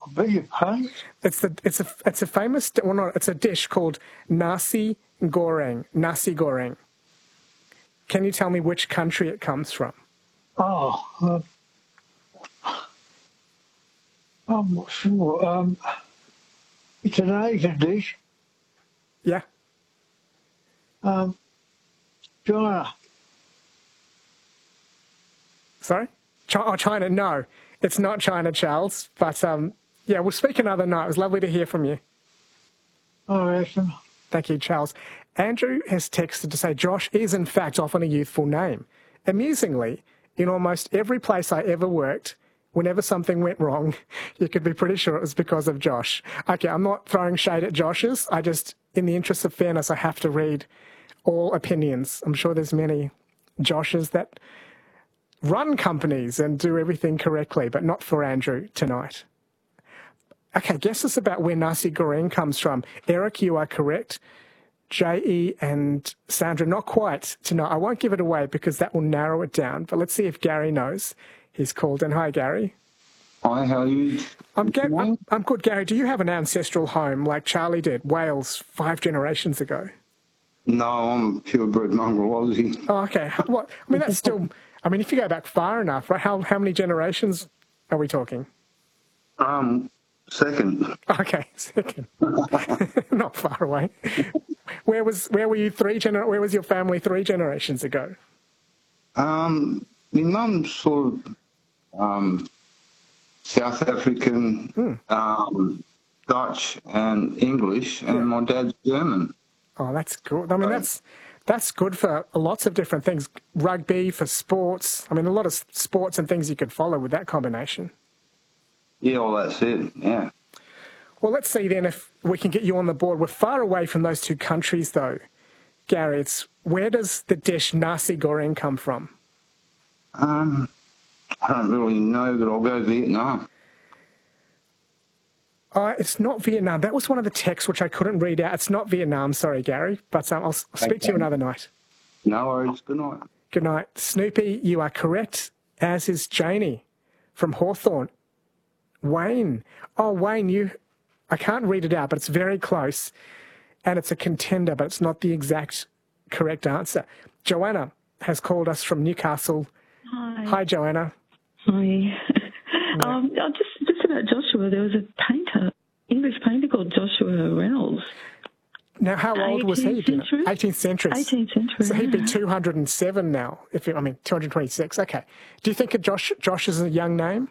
beg your pardon? It's a famous, well, not, it's a dish called nasi goreng. Nasi goreng. Can you tell me which country it comes from? Oh, I'm not sure. It's an Asian dish. Yeah. China. Sorry? China. No, it's not China, Charles. But yeah, we'll speak another night. It was lovely to hear from you. I reckon. Thank you, Charles. Andrew has texted to say Josh is in fact often a youthful name. Amusingly, in almost every place I ever worked, whenever something went wrong, you could be pretty sure it was because of Josh. Okay, I'm not throwing shade at Josh's. I just, in the interest of fairness, I have to read all opinions. I'm sure there's many Joshes that run companies and do everything correctly, but not for Andrew tonight. Okay, guess us about where nasi goreng comes from. Eric, you are correct. J.E. and Sandra, not quite tonight. I won't give it away because that will narrow it down, but let's see if Gary knows. He's called in. Hi, Gary. Hi, how are you? I'm good, Gary. Do you have an ancestral home like Charlie did, Wales, 5 generations ago? No, I'm purebred mongrel Aussie. Oh, okay. What? I mean, that's still... I mean, if you go back far enough, right, how many generations are we talking? Second. Okay, second. Not far away. Where were you where was your family 3 generations ago? My mum's sort of South African, Dutch and English, and my dad's German. Oh, that's good. I mean, that's good for lots of different things. Rugby, for sports. I mean, a lot of sports and things you could follow with that combination. Yeah, well, that's it, yeah. Well, let's see then if we can get you on the board. We're far away from those 2 countries, though. Gary, where does the dish nasi goreng come from? I don't really know, but I'll go Vietnam. It's not Vietnam. That was one of the texts which I couldn't read out. It's not Vietnam, sorry, Gary, but I'll speak to you another night. No worries. Good night. Good night. Snoopy, you are correct, as is Janie from Hawthorne. Wayne. Oh, Wayne, I can't read it out, but it's very close, and it's a contender, but it's not the exact correct answer. Joanna has called us from Newcastle. Hi. Hi, Joanna. Hi. Yeah. Just about Joshua, there was a painter, English painter called Joshua Reynolds. Now, how old was he? 18th century. 18th century. So he'd be 207 now. 226. Okay. Do you think of Josh is a young name?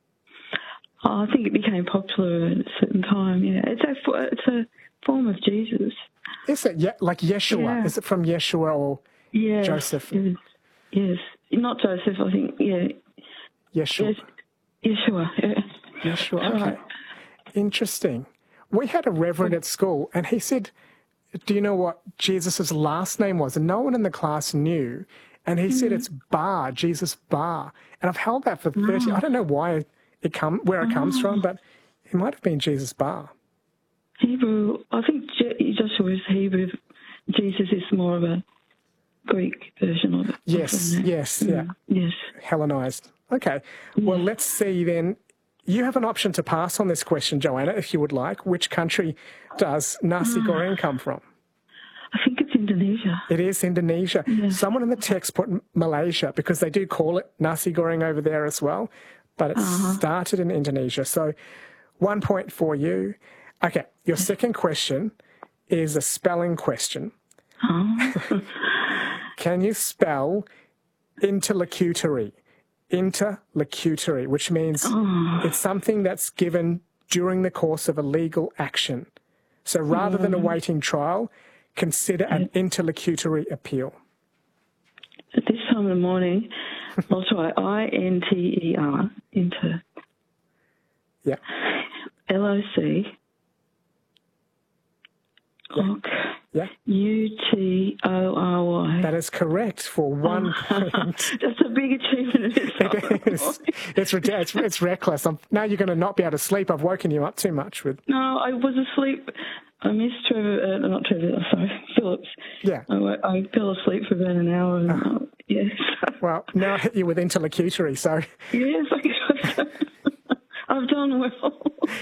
Oh, I think it became popular at a certain time. Yeah, it's a form of Jesus. Is it? Yeah, like Yeshua? Yeah. Is it from Yeshua or Joseph? Yes, not Joseph. I think. Yeah. Yeshua. Yes. Yeshua. Yeah. Yeshua. Okay. Right. Interesting. We had a reverend at school, and he said, "Do you know what Jesus' last name was?" And no one in the class knew. And he said it's Bar, Jesus Bar. And I've held that for 30. I don't know why where it comes from, but it might have been Jesus Bar. Hebrew. I think Joshua is Hebrew. Jesus is more of a Greek version of it. Yes. Yeah. Yes. Hellenized. Okay. Well, let's see then. You have an option to pass on this question, Joanna, if you would like. Which country does nasi goreng come from? I think it's Indonesia. It is Indonesia. Yeah. Someone in the text put Malaysia because they do call it nasi goreng over there as well, but it started in Indonesia. So 1 point for you. Okay, your second question is a spelling question. Oh. Can you spell interlocutory? Interlocutory, which means it's something that's given during the course of a legal action. So rather than awaiting trial, consider an interlocutory appeal. At this time of the morning, I'll try I-N-T-E-R, inter. Yeah. L-O-C. Look. Yeah. U-T-O-R-Y. That is correct for 1 point. That's a big achievement. It is. It's reckless. Now you're going to not be able to sleep. I've woken you up too much with. No, I was asleep. I missed Phillips. Yeah. I fell asleep for about an hour. And, yes. Well, now I hit you with interlocutory, so. Yes, I've done well.